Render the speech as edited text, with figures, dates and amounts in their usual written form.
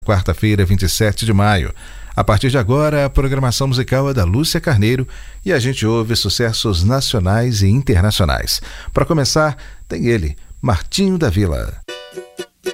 Quarta-feira, 27 de maio. A partir de agora, a programação musical é da Lúcia Carneiro e a gente ouve sucessos nacionais e internacionais. Para começar, tem ele, Martinho da Vila.